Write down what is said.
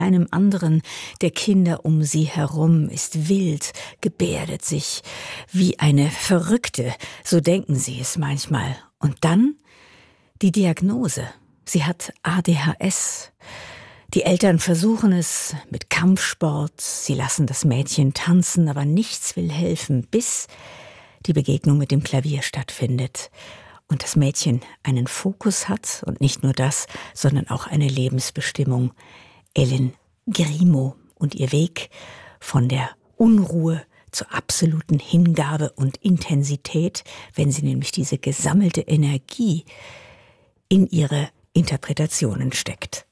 einem anderen der Kinder um sie herum, ist wild, gebärdet sich wie eine Verrückte, so denken sie es manchmal. Und dann die Diagnose. Sie hat ADHS. Die Eltern versuchen es mit Kampfsport, sie lassen das Mädchen tanzen, aber nichts will helfen, bis die Begegnung mit dem Klavier stattfindet und das Mädchen einen Fokus hat und nicht nur das, sondern auch eine Lebensbestimmung. Ellen Grimo und ihr Weg von der Unruhe zur absoluten Hingabe und Intensität, wenn sie nämlich diese gesammelte Energie in ihre Interpretationen steckt.